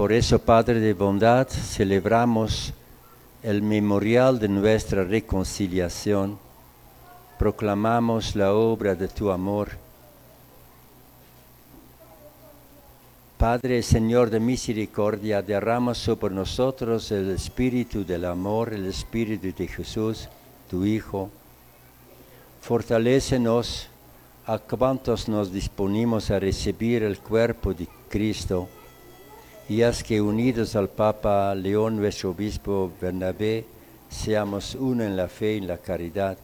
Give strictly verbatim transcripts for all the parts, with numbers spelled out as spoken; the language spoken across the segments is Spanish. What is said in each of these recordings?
Por eso, Padre de bondad, celebramos el memorial de nuestra reconciliación, proclamamos la obra de tu amor. Padre, Señor de misericordia, derrama sobre nosotros el espíritu del amor, el espíritu de Jesús, tu Hijo. Fortalécenos a cuantos nos disponimos a recibir el cuerpo de Cristo, y haz que unidos al Papa León, nuestro obispo Bernabé, seamos uno en la fe y en la caridad.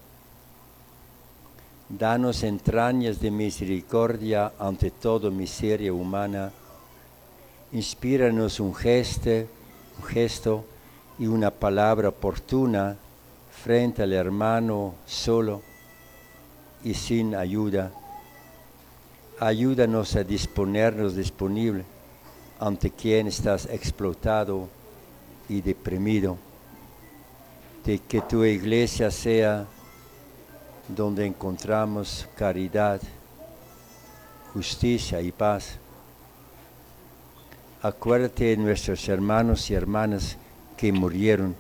Danos entrañas de misericordia ante toda miseria humana. Inspíranos un gesto, un gesto y una palabra oportuna frente al hermano solo y sin ayuda. Ayúdanos a disponernos disponible ante quien estás explotado y deprimido. De que tu iglesia sea donde encontramos caridad, justicia y paz. Acuérdate de nuestros hermanos y hermanas que murieron.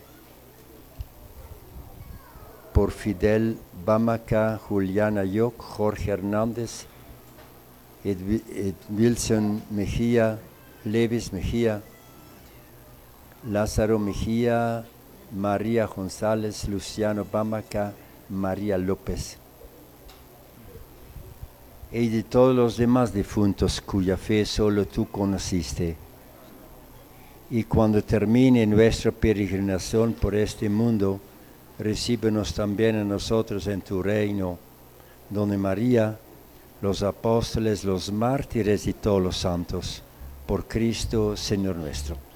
Por Fidel Bamaca, Juliana Yoc, Jorge Hernández, Ed- Ed- Wilson Mejía, Levis Mejía, Lázaro Mejía, María González, Luciano Bamaca, María López. Y de todos los demás difuntos cuya fe solo tú conociste. Y cuando termine nuestra peregrinación por este mundo, recíbenos también a nosotros en tu reino, donde María, los apóstoles, los mártires y todos los santos, por Cristo, Señor nuestro.